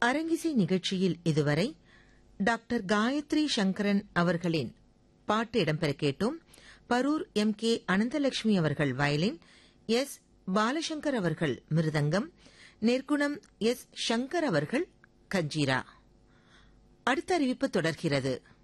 அரங்கிசை நிகழ்ச்சியில் இதுவரை டாக்டர் காயத்ரி சங்கரன் அவர்களின் பாட்டு இடம்பெற கேட்டோம். பரூர் M.K. அனந்தலட்சுமி அவர்கள் வயலின், S. பாலசங்கர் அவர்கள் மிருதங்கம், நெற்குணம் S. சங்கர் அவர்கள் கஞ்சீரா. அடுத்த அறிவிப்பு தொடர்கிறது.